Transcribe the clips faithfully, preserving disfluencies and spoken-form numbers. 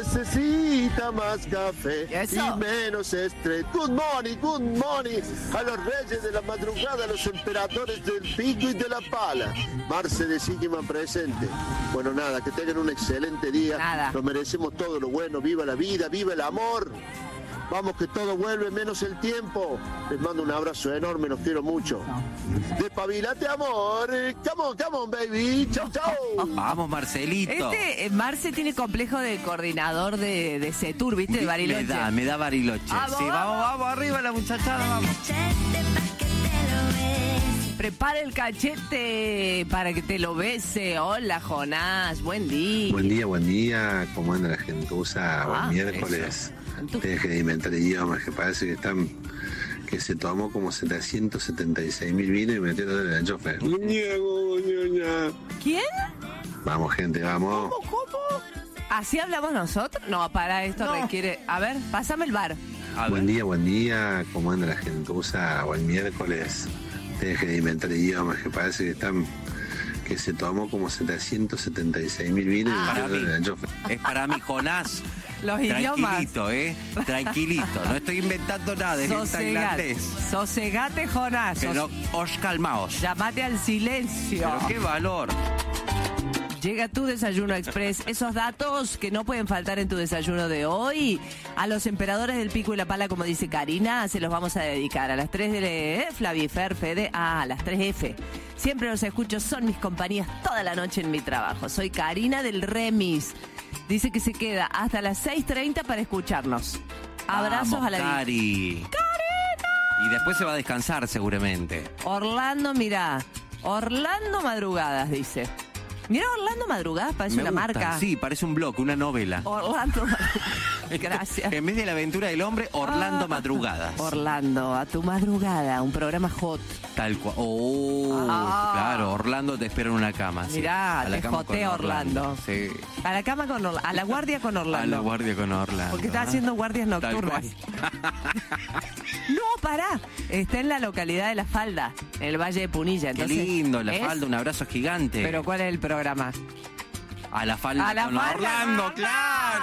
necesita más café Eso. y menos estrés. Good morning, good morning a los reyes de la madrugada, a los emperadores del pico y de la pala. Marce de Sigma presente. Bueno, nada, que tengan un excelente día. Nada. Nos merecemos todo lo bueno. Viva la vida, viva el amor. Vamos que todo vuelve menos el tiempo. Les mando un abrazo enorme, los quiero mucho. Despabilate, amor. Come on, come on, baby. Chau, chau. Vamos, Marcelito. Este, eh, Marce tiene complejo de coordinador de, de Cetur, ¿viste? De Bariloche. Me da, me da Bariloche. Vamos, sí, vamos, vamos. vamos, arriba la muchachada, vamos. Prepara el cachete para que te lo bese. Hola, Jonás. Buen día. Buen día, buen día. ¿Cómo anda la gentuza? Ah, Buen miércoles. Ustedes que inventar idiomas, que parece que están... que se tomó como setecientos setenta y seis mil vinos y metieron en el enchufe. ¿Quién? Vamos, gente, vamos. ¿Cómo, cómo? ¿Así hablamos nosotros? No, para esto No. requiere... A ver, pásame el bar. A Buen ver. día, buen día. ¿Cómo anda la gentuza? Buen miércoles. Ustedes que inventar idiomas, que parece que están... que se tomó como setecientos setenta y seis mil vinos Ah. y Para metieron mí. en el enchufe. Es para mí, Jonás. Los idiomas. Tranquilito, ¿eh? Tranquilito. No estoy inventando nada. Es Sosegate. tailandés. Sosegate, Jonás. Que Sos- no, os calmaos. Llamate al silencio. Pero qué valor. Llega tu desayuno express. Esos datos que no pueden faltar en tu desayuno de hoy. A los emperadores del pico y la pala, como dice Karina, se los vamos a dedicar. A las tres de eh, Flavia, Fer, Fede. Ah, a las tres F. Siempre los escucho, son mis compañías toda la noche en mi trabajo. Soy Karina del Remis. Dice que se queda hasta las seis treinta para escucharnos. Abrazos Vamos, a la Cari. ¡Karina! Y después se va a descansar seguramente. Orlando, mirá. Orlando Madrugadas, dice. Mirá, Orlando Madrugadas, parece Me una gusta. marca. Sí, parece un blog, una novela. Orlando Madrugadas. Gracias. En vez de la aventura del hombre, Orlando Ah. Madrugadas. Orlando, a tu madrugada, un programa hot. Tal cual. Oh, Ah. claro, Orlando te espera en una cama. sí. Mirá, A la te cama jotea con Orlando. Sí. A la cama con Orlando, a la guardia con A Orlando. la guardia con Orlando. Porque está ¿ah? haciendo guardias Tal nocturnas. cual. No, pará. Está en la localidad de La Falda, en el Valle de Punilla. Qué Entonces, lindo, la ¿es? falda, un abrazo gigante. Pero ¿cuál es el programa? a la falda A la con falda, Orlando, mamá. claro.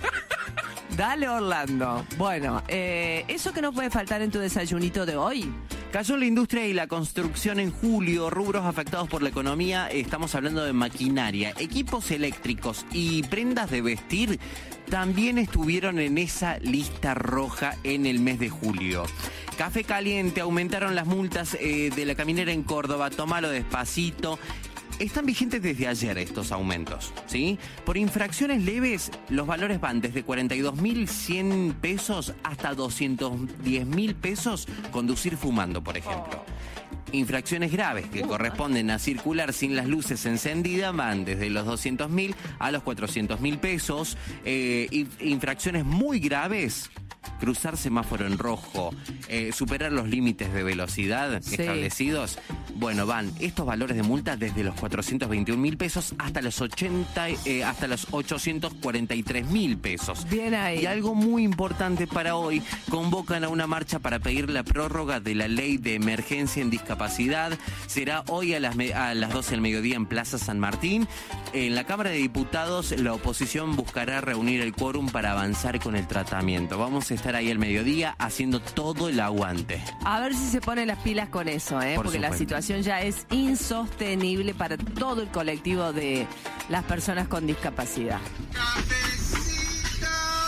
Dale, Orlando. Bueno, eh, eso que no puede faltar en tu desayunito de hoy. Cayó la industria y la construcción en julio, rubros afectados por la economía. Estamos hablando de maquinaria, equipos eléctricos y prendas de vestir. También estuvieron en esa lista roja en el mes de julio. Café caliente, aumentaron las multas eh, de la caminera en Córdoba. Tómalo despacito. Están vigentes desde ayer estos aumentos, ¿sí? Por infracciones leves, los valores van desde cuarenta y dos mil cien pesos hasta doscientos diez mil pesos conducir fumando, por ejemplo. Infracciones graves que corresponden a circular sin las luces encendidas van desde los doscientos mil a los cuatrocientos mil pesos. Eh, inf- infracciones muy graves, cruzar semáforo en rojo, eh, superar los límites de velocidad Sí. establecidos. Bueno, van estos valores de multa desde los cuatrocientos veintiún mil pesos hasta los ochenta, eh, hasta los ochocientos cuarenta y tres mil pesos. Bien ahí. Y algo muy importante para hoy, convocan a una marcha para pedir la prórroga de la ley de emergencia en discapacidad. Será hoy a las, me- a las doce del mediodía en Plaza San Martín. En la Cámara de Diputados, la oposición buscará reunir el quórum para avanzar con el tratamiento. Vamos a estar ahí al mediodía haciendo todo el aguante. A ver si se ponen las pilas con eso, ¿eh? Por Porque la supuesto. situación ya es insostenible para todo el colectivo de las personas con discapacidad. Cafecito,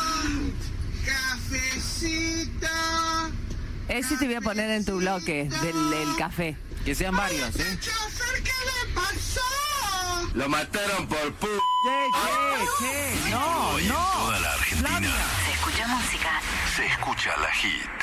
cafecito. Ese te voy a poner en tu bloque del, del café. Que sean varios, ¿eh? Chofer, ¿qué le pasó? Lo mataron por pu... Che, che, che. No, no. Toda la Argentina Flavia. Se escucha música. se escucha la hit.